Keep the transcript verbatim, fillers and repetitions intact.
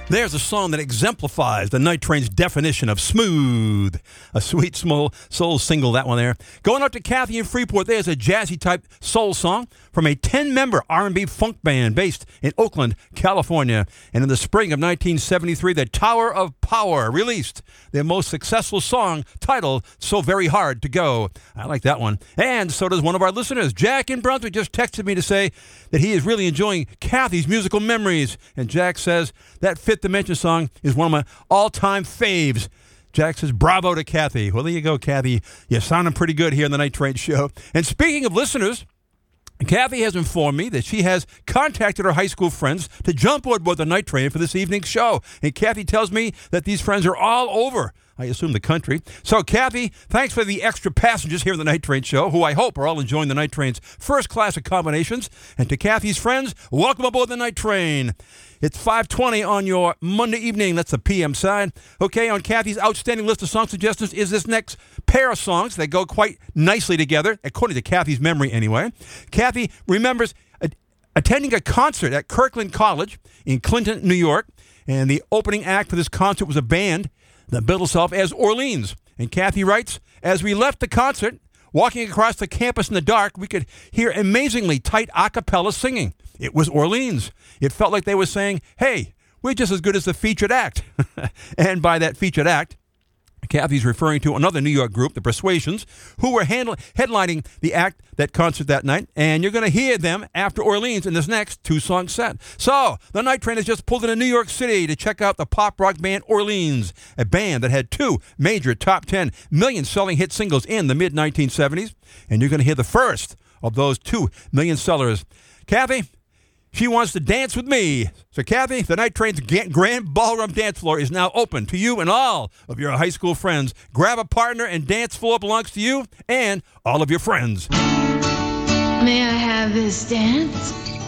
There's a song that exemplifies the Night Train's definition of smooth. A sweet small soul single, that one there. Going out to Kathy in Freeport, there's a jazzy-type soul song from a ten-member R and B funk band based in Oakland, California. And in the spring of nineteen seventy-three, the Tower of Power released their most successful song titled So Very Hard to Go. I like that one. And so does one of our listeners. Jack in Brunswick just texted me to say that he is really enjoying Kathy's musical memories. And Jack says that Fifth Dimension song is one of my all-time faves. Jack says, bravo to Kathy. Well, there you go, Kathy. You're sounding pretty good here on the Night Train Show. And speaking of listeners, Kathy has informed me that she has contacted her high school friends to jump on board the Night Train for this evening's show. And Kathy tells me that these friends are all over, I assume, the country. So, Kathy, thanks for the extra passengers here in the Night Train Show, who I hope are all enjoying the Night Train's first class accommodations. And to Kathy's friends, welcome aboard the Night Train. It's five twenty on your Monday evening. That's the P M side. Okay, on Kathy's outstanding list of song suggestions is this next pair of songs that go quite nicely together, according to Kathy's memory anyway. Kathy remembers a- attending a concert at Kirkland College in Clinton, New York, and the opening act for this concert was a band that billed itself as Orleans. And Kathy writes, as we left the concert, walking across the campus in the dark, we could hear amazingly tight a cappella singing. It was Orleans. It felt like they were saying, hey, we're just as good as the featured act. And by that featured act, Kathy's referring to another New York group, the Persuasions, who were handle- headlining the act, that concert that night. And you're going to hear them after Orleans in this next two-song set. So, the Night Train has just pulled into New York City to check out the pop rock band Orleans, a band that had two major top ten million-selling hit singles in the mid nineteen seventies. And you're going to hear the first of those two million sellers. Kathy, she wants to dance with me. So, Kathy, the Night Train's grand ballroom dance floor is now open to you and all of your high school friends. Grab a partner, and dance floor belongs to you and all of your friends. May I have this dance?